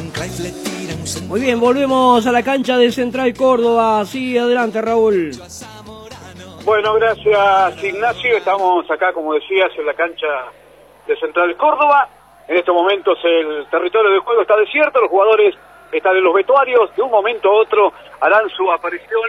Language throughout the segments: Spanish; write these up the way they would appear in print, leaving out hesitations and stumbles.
Muy bien, volvemos a la cancha de Central Córdoba. Sí, adelante, Raúl. Bueno, gracias, Ignacio. Estamos acá, como decías, en la cancha de Central Córdoba. En estos momentos el territorio de juego está desierto, los jugadores están en los vestuarios. De un momento a otro harán su aparición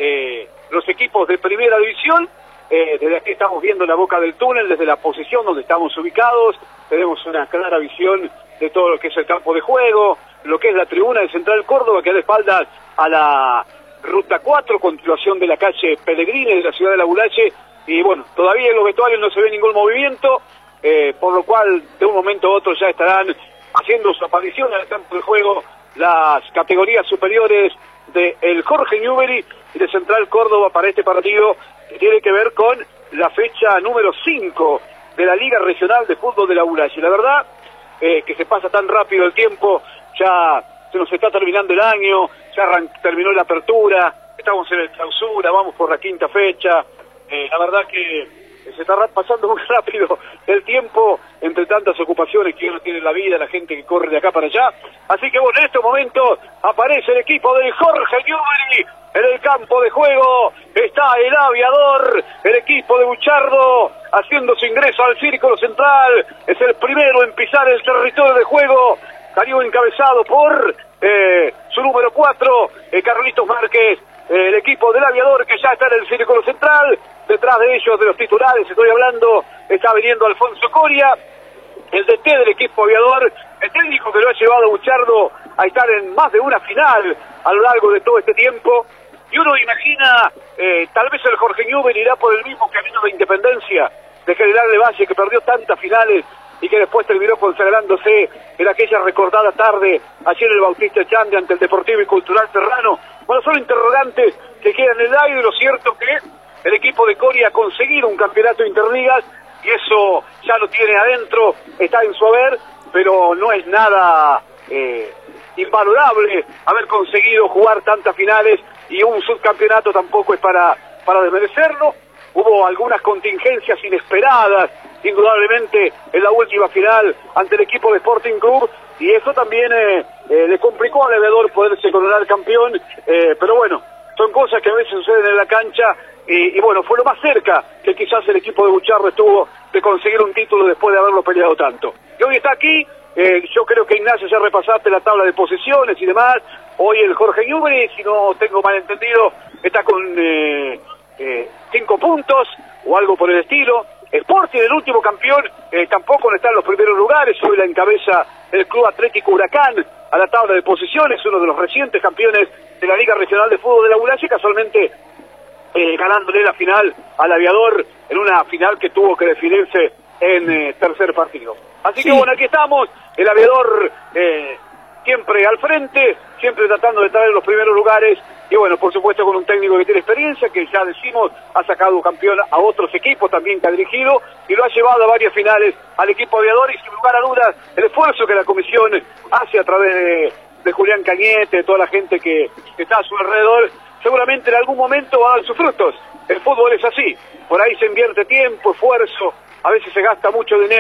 los equipos de primera división. Desde aquí estamos viendo la boca del túnel, desde la posición donde estamos ubicados. Tenemos una clara visión de todo lo que es el campo de juego, lo que es la tribuna de Central Córdoba, que da espaldas a la Ruta 4, continuación de la calle Pellegrini de la ciudad de Labulache. Y bueno, todavía en los vestuarios no se ve ningún movimiento, por lo cual de un momento a otro ya estarán haciendo su aparición en el campo de juego las categorías superiores de el Jorge Newbery y de Central Córdoba para este partido que tiene que ver con la fecha número 5 de la Liga Regional de Fútbol de Labulache. La verdad que se pasa tan rápido el tiempo, ya se nos está terminando el año, ya terminó la apertura, estamos en el clausura, vamos por la quinta fecha. La verdad que se está pasando muy rápido el tiempo entre tantas ocupaciones que uno tiene en la vida, la gente que corre de acá para allá. Así que bueno, en este momento aparece el equipo del Jorge Newbery en el campo de juego. Está el Aviador, el equipo de Buchardo, haciendo su ingreso al círculo central. Es el primero en pisar el territorio de juego. Estaría encabezado por su número 4, Carlitos Márquez. El equipo del Aviador que ya está en el círculo central. Detrás de ellos, de los titulares, estoy hablando, está viniendo Alfonso Coria, el DT del equipo Aviador, el técnico que lo ha llevado a Buchardo a estar en más de una final a lo largo de todo este tiempo. Y uno imagina, tal vez el Jorge Newbery irá por el mismo camino de Independencia de General de Valle, que perdió tantas finales y que después terminó consagrándose en aquella recordada tarde ayer en el Bautista Chande ante el Deportivo y Cultural Serrano. Bueno, son interrogantes que quedan en el aire. Lo cierto que el equipo de Coria ha conseguido un campeonato interligas y eso ya lo tiene adentro, está en su haber, pero no es nada invalorable haber conseguido jugar tantas finales, y un subcampeonato tampoco es para desmerecerlo. Hubo algunas contingencias inesperadas, indudablemente, en la última final ante el equipo de Sporting Club, y eso también le complicó al Aviador poderse coronar campeón, pero bueno, son cosas que a veces suceden en la cancha, y bueno, fue lo más cerca que quizás el equipo de Buchardo estuvo de conseguir un título después de haberlo peleado tanto. Y hoy está aquí, yo creo que Ignacio ya repasaste la tabla de posiciones y demás. Hoy el Jorge Newbery, si no tengo mal entendido, está con 5 puntos o algo por el estilo. Sporting, el último campeón, tampoco no está en los primeros lugares. Hoy la encabeza el Club Atlético Huracán a la tabla de posiciones, uno de los recientes campeones de la Liga Regional de Fútbol de Labulache, casualmente ganándole la final al Aviador en una final que tuvo que definirse en tercer partido. Así que bueno, aquí estamos, el Aviador siempre al frente, siempre tratando de estar en los primeros lugares, y bueno, por supuesto con un técnico que tiene experiencia, que ya decimos, ha sacado campeón a otros equipos también que ha dirigido, y lo ha llevado a varias finales al equipo Aviador, y sin lugar a dudas, el esfuerzo que la comisión hace a través de Julián Cañete, de toda la gente que está a su alrededor, seguramente en algún momento va a dar sus frutos. El fútbol es así, por ahí se invierte tiempo, esfuerzo, a veces se gasta mucho dinero.